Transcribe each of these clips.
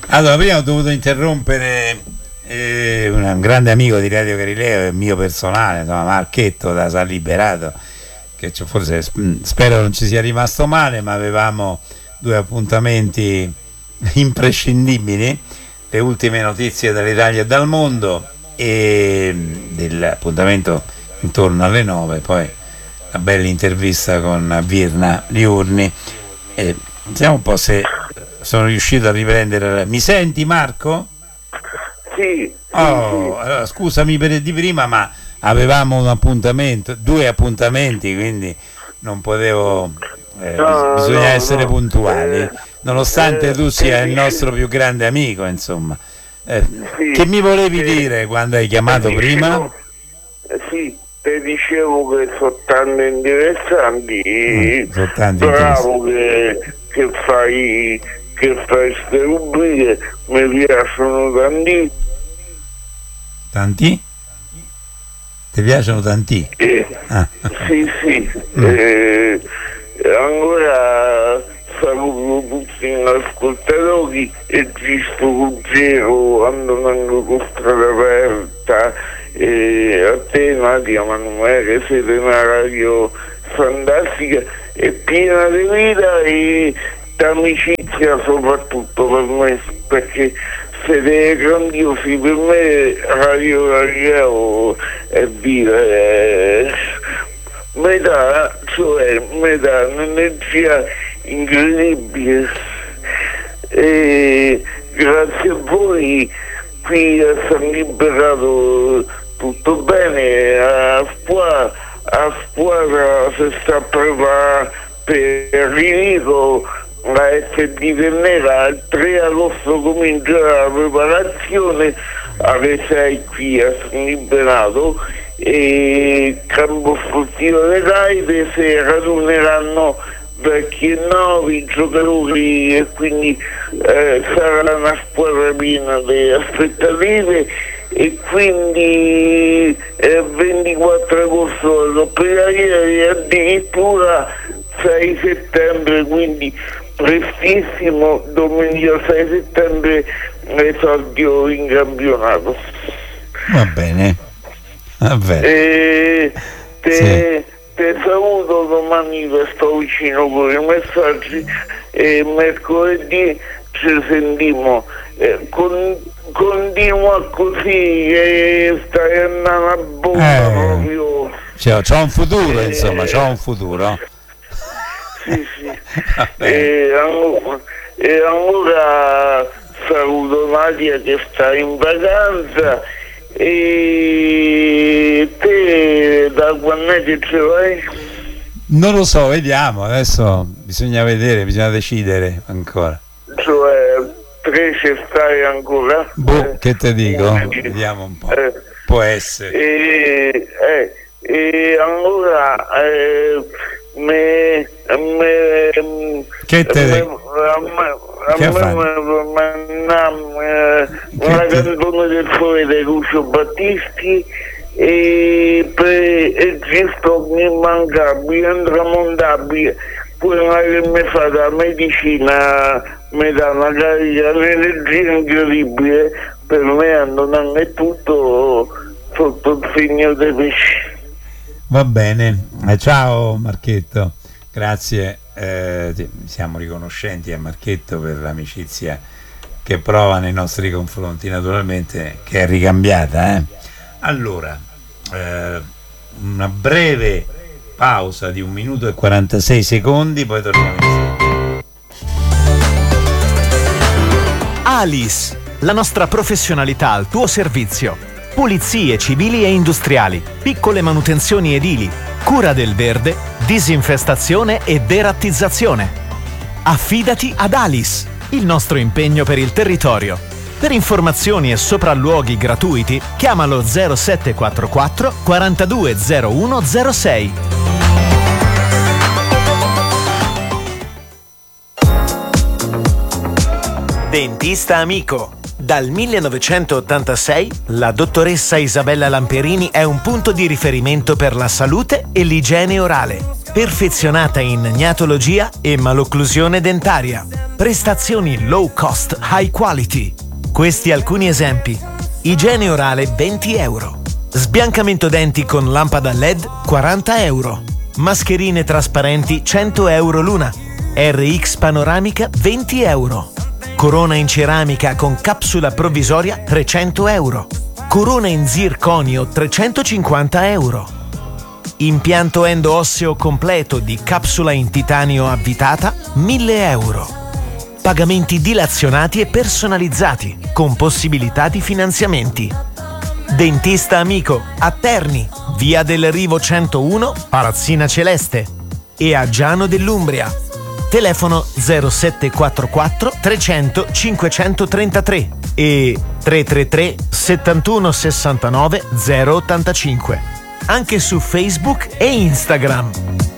Allora, prima ho dovuto interrompere un grande amico di Radio Galileo e mio personale, insomma, Marchetto da San Liberato, che forse spero non ci sia rimasto male, ma avevamo due appuntamenti imprescindibili, le ultime notizie dall'Italia e dal mondo e dell'appuntamento intorno alle 9, poi una bella intervista con Virna Liurni. Vediamo un po' se sono riuscito a riprendere. Mi senti, Marco? Sì. Allora, scusami per di prima, ma avevamo un appuntamento, due appuntamenti, quindi non potevo, bisogna essere puntuali, nonostante tu sia il nostro più grande amico, insomma. Sì, che mi volevi dire quando hai chiamato prima? Sì, te dicevo che sono tanti interessanti, bravo che fai queste rubriche, mi piacciono tanti. Tanti? Ti piacciono tanti? Sì. Ancora saluto tutti gli ascoltatori e Gisto Ruggero, andando con strada aperta, a te Nadia Emanuele, siete una radio fantastica e piena di vita e d'amicizia soprattutto per me, perché siete grandiosi. Per me Radio Galileo è vita, mi dà un'energia incredibile e grazie a voi qui a San Liberato tutto bene, a squadra si sta preparando per Rinico, la SD Ternera. Il 3 agosto comincia la preparazione alle 6 qui a San Liberato e campo sportivo delle Caide si raduneranno vecchi e nuovi giocatori e quindi sarà una squadra piena di aspettative e quindi 24 agosto l'operaia e addirittura 6 settembre, quindi prestissimo, domenica 6 settembre esordio in campionato. Va bene. Te saluto, domani sto vicino con i messaggi e mercoledì ci sentiamo. Continua così e stai andando a bomba proprio. C'ho un futuro, insomma, c'ho un futuro. Sì. E allora saluto Nadia che sta in vacanza. E te da quando è che ce l'hai? Non lo so, vediamo, adesso bisogna vedere, bisogna decidere ancora. Cioè 3 ci stai ancora? Che te dico? Vediamo un po'. Può essere. E allora che te una canzone del poeta Lucio Battisti e giusto immancabile, intramontabile, quello che mi fa la medicina mi dà una carica di energia incredibile. Per me non è tutto sotto il segno dei pesci. Va bene, ciao Marchetto, grazie, siamo riconoscenti a Marchetto per l'amicizia che prova nei nostri confronti, naturalmente che è ricambiata. Allora, una breve pausa di 1 minuto e 46 secondi, poi torniamo insieme. Alice, la nostra professionalità al tuo servizio. Pulizie civili e industriali, piccole manutenzioni edili, cura del verde, disinfestazione e derattizzazione. Affidati ad Alice, il nostro impegno per il territorio. Per informazioni e sopralluoghi gratuiti, chiamalo 0744 420106. Dentista amico. Dal 1986 la dottoressa Isabella Lamperini è un punto di riferimento per la salute e l'igiene orale. perfezionata in gnatologia e malocclusione dentaria. Prestazioni low cost, high quality. Questi alcuni esempi. Igiene orale 20 euro. Sbiancamento denti con lampada LED 40 euro. Mascherine trasparenti 100 euro l'una. RX panoramica 20 euro. Corona in ceramica con capsula provvisoria 300 euro. Corona in zirconio 350 euro. Impianto endo-osseo completo di capsula in titanio avvitata 1000 euro. Pagamenti dilazionati e personalizzati con possibilità di finanziamenti. Dentista amico a Terni, via del Rivo 101, Parazzina Celeste, e a Giano dell'Umbria. Telefono 0744 300 533 e 333 71 69 085. Anche su Facebook e Instagram.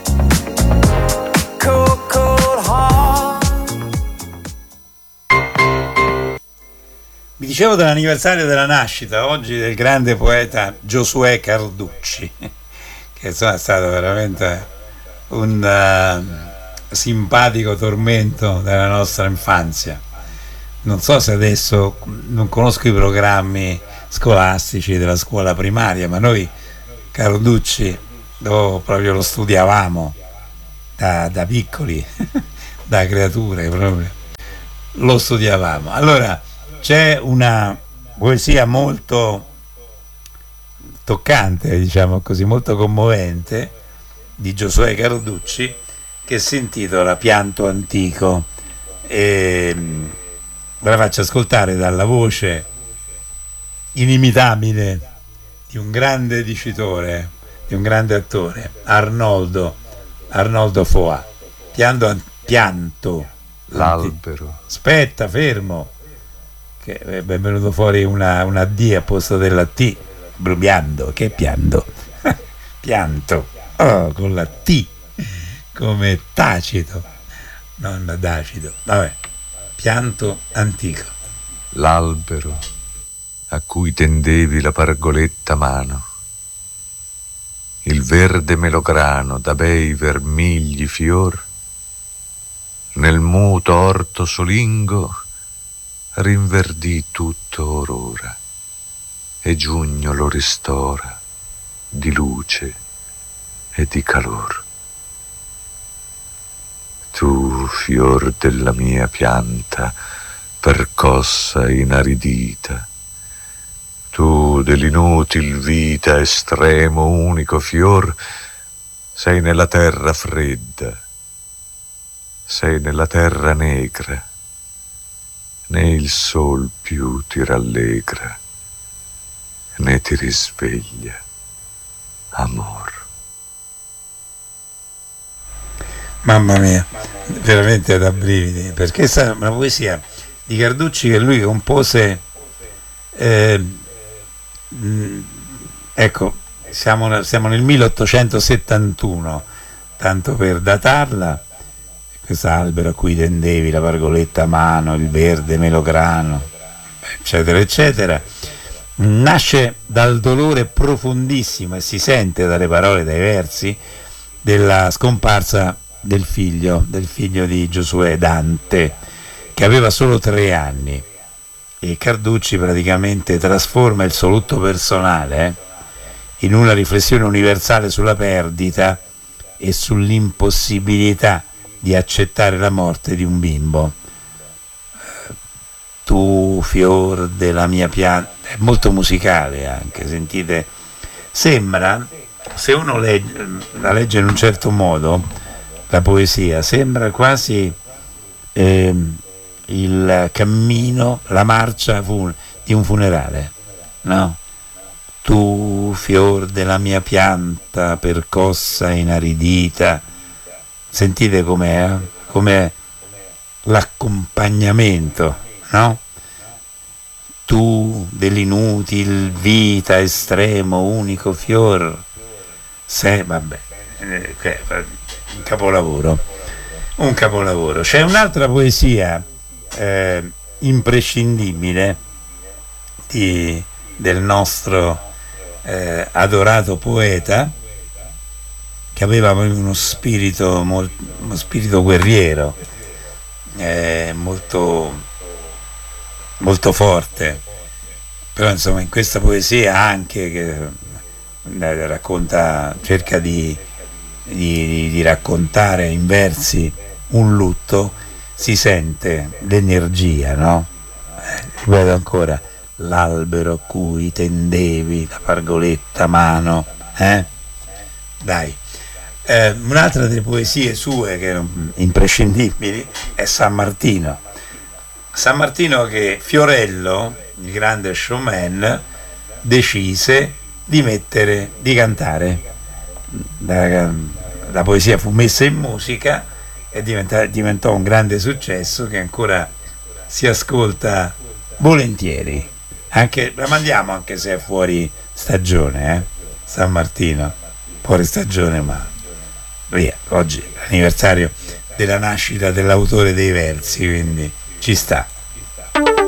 Vi dicevo dell'anniversario della nascita oggi del grande poeta Giosuè Carducci, che insomma è stato veramente un simpatico tormento della nostra infanzia. Non so se adesso, non conosco i programmi scolastici della scuola primaria, ma noi Carducci proprio lo studiavamo da piccoli, da creature proprio, lo studiavamo. Allora c'è una poesia molto toccante, diciamo così, molto commovente di Giosuè Carducci, che si intitola Pianto antico, e ve la faccio ascoltare dalla voce inimitabile di un grande dicitore, di un grande attore, Arnoldo Foà. Pianto l'albero. Aspetta, fermo, che è venuto fuori una D al posto della T. Pianto, che pianto? Pianto, oh, con la T, come Tacito, non Dacido. Vabbè, pianto antico. L'albero a cui tendevi la pargoletta mano, il verde melograno da bei vermigli fior, nel muto orto solingo rinverdì tutto orora, e giugno lo ristora di luce e di calor. Tu, fior della mia pianta, percossa e inaridita, tu dell'inutil vita estremo unico fior, sei nella terra fredda, sei nella terra negra, né il sol più ti rallegra, né ti risveglia, amor. Mamma mia, veramente da brividi, perché è una poesia di Carducci che lui compose, ecco, siamo nel 1871, tanto per datarla. Quest'albero a cui tendevi la pargoletta a mano, il verde melograno, eccetera eccetera, nasce dal dolore profondissimo, e si sente dalle parole, dai versi, della scomparsa del figlio di Giosuè, Dante, che aveva solo 3 anni, e Carducci praticamente trasforma il suo lutto personale in una riflessione universale sulla perdita e sull'impossibilità di accettare la morte di un bimbo. Tu, fior della mia pianta, è molto musicale anche, sentite, sembra, se uno la legge in un certo modo, la poesia, sembra quasi il cammino, la marcia di un funerale, no? Tu, fior della mia pianta, percossa e inaridita. Sentite com'è l'accompagnamento, no? Tu dell'inutil vita estremo unico fior, vabbè, un capolavoro. C'è un'altra poesia imprescindibile del nostro adorato poeta, che aveva proprio uno spirito guerriero, molto, molto forte. Però insomma in questa poesia anche che racconta, cerca di raccontare in versi un lutto, si sente l'energia, no? Ripeto ancora, l'albero a cui tendevi la pargoletta mano, dai. Un'altra delle poesie sue che erano imprescindibili è San Martino. San Martino, che Fiorello, il grande showman, decise di cantare. La poesia fu messa in musica e diventò un grande successo che ancora si ascolta volentieri. La mandiamo anche se è fuori stagione, San Martino, fuori stagione, ma via, oggi è l'anniversario della nascita dell'autore dei versi, quindi ci sta.